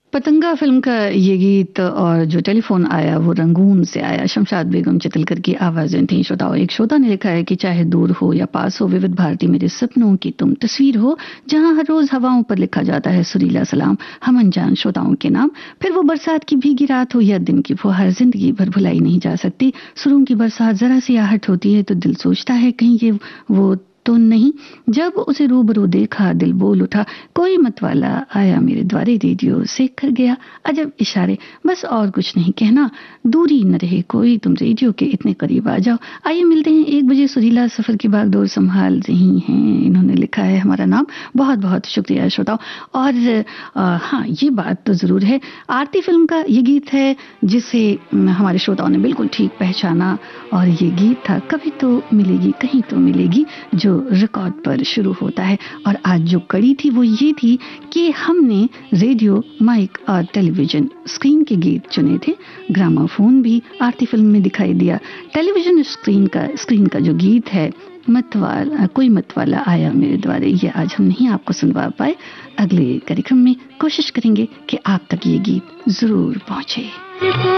पतंगा फिल्म का ये गीत और जो टेलीफोन आया वो रंगून से आया। शमशाद बेगम चितलकर की आवाजें थीं। श्रोताओं, एक श्रोता ने लिखा है कि चाहे दूर हो या पास हो, विविध भारती मेरे सपनों की तुम तस्वीर हो, जहां हर रोज हवाओं पर लिखा जाता है सुरीला सलाम हम अनजान श्रोताओं के नाम। फिर वो बरसात की भीगी रात हो या दिन की फुहार, जिंदगी भर भुलाई नहीं जा सकती। सुरों की बरसात जरा सी आहट होती है तो दिल सोचता है कहीं ये वो तो नहीं। जब उसे रूबरू देखा दिल बोल उठा, कोई मतवाला आया मेरे द्वारे, रेडियो से कर गया अजब इशारे। बस और कुछ नहीं कहना, दूरी न रहे कोई, तुम रेडियो के इतने करीब आ जाओ। आइए मिलते हैं 1 बजे, सुरीला सफर की बागडोर संभाल रही हैं। इन्होंने लिखा है हमारा नाम। बहुत बहुत शुक्रिया श्रोताओं। और हाँ, ये बात तो जरूर है, आरती फिल्म का ये गीत है जिसे हमारे श्रोताओं ने बिल्कुल ठीक पहचाना। और ये गीत था कभी तो मिलेगी कहीं तो मिलेगी, जो रिकॉर्ड पर शुरू होता है। और आज जो कड़ी थी वो ये थी कि हमने रेडियो, माइक और टेलीविजन स्क्रीन के गीत चुने थे। ग्रामाफोन भी आरती फिल्म में दिखाई दिया। टेलीविजन स्क्रीन का जो गीत है, कोई मतवाला आया मेरे द्वारे, ये आज हम नहीं आपको सुनवा पाए। अगले कार्यक्रम में कोशिश करेंगे कि आप तक ये गीत जरूर पहुंचे।